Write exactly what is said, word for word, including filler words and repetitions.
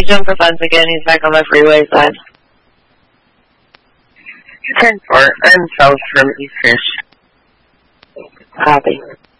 He jumped the fence again. He's back on the freeway side. ten four. I'm south from East Fish. Copy.